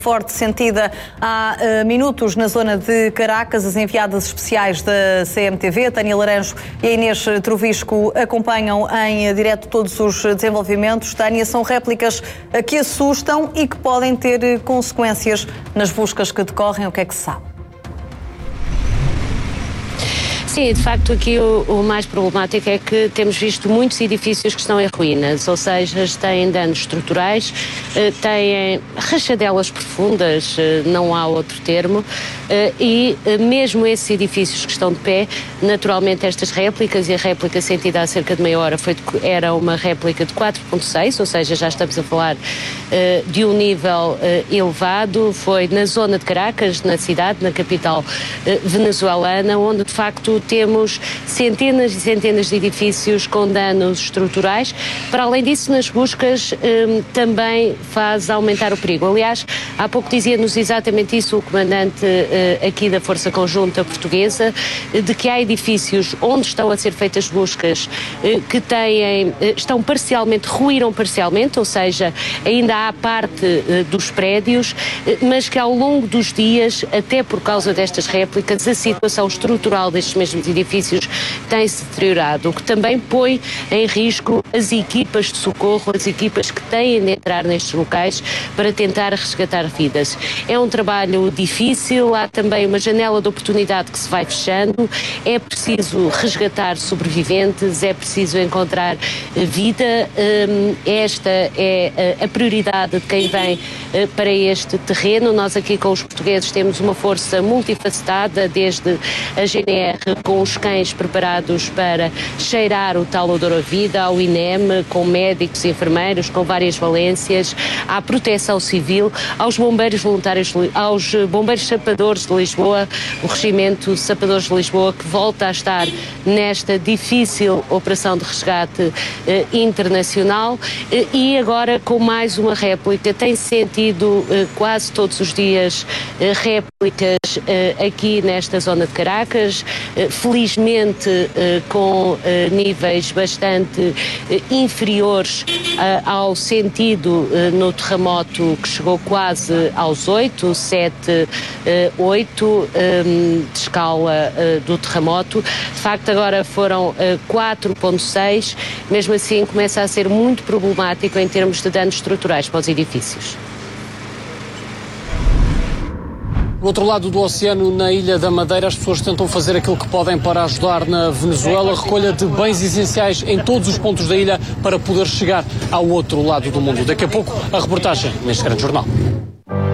Forte sentida há minutos na zona de Caracas. As enviadas especiais da CMTV, a Tânia Laranjo e a Inês Trovisco, acompanham em direto todos os desenvolvimentos. Tânia, são réplicas que assustam e que podem ter consequências nas buscas que decorrem. O que é que se sabe? Sim, de facto aqui o mais problemático é que temos visto muitos edifícios que estão em ruínas, ou seja, têm danos estruturais, têm rachadelas profundas, não há outro termo, e mesmo esses edifícios que estão de pé, naturalmente estas réplicas, e a réplica sentida há cerca de meia hora era uma réplica de 4.6, ou seja, já estamos a falar de um nível elevado, foi na zona de Caracas, na cidade, na capital venezuelana, onde de facto temos centenas e centenas de edifícios com danos estruturais. Para além disso, nas buscas também faz aumentar o perigo. Aliás, há pouco dizia-nos exatamente isso o comandante aqui da Força Conjunta Portuguesa, de que há edifícios onde estão a ser feitas buscas que estão parcialmente, ruíram parcialmente, ou seja, ainda há parte dos prédios, mas que ao longo dos dias, até por causa destas réplicas, a situação estrutural destes mesmos edifícios tem-se deteriorado, o que também põe em risco as equipas de socorro, as equipas que têm de entrar nestes locais para tentar resgatar vidas. É um trabalho difícil, há também uma janela de oportunidade que se vai fechando, é preciso resgatar sobreviventes, é preciso encontrar vida. Esta é a prioridade de quem vem para este terreno. Nós aqui com os portugueses temos uma força multifacetada, desde a GNR com os cães preparados para cheirar o tal odor à vida, ao INEM, com médicos e enfermeiros, com várias valências, à Proteção Civil, aos bombeiros voluntários, aos bombeiros sapadores de Lisboa, o Regimento Sapadores de Lisboa, que volta a estar nesta difícil operação de resgate internacional, e agora com mais uma réplica. Tem sentido quase todos os dias réplicas aqui nesta zona de Caracas, felizmente com níveis bastante inferiores ao sentido no terremoto, que chegou quase aos 8, 7, 8 de escala do terremoto. De facto agora foram 4.6, mesmo assim começa a ser muito problemático em termos de danos estruturais para os edifícios. Do outro lado do oceano, na Ilha da Madeira, as pessoas tentam fazer aquilo que podem para ajudar na Venezuela, recolha de bens essenciais em todos os pontos da ilha para poder chegar ao outro lado do mundo. Daqui a pouco, a reportagem neste grande jornal.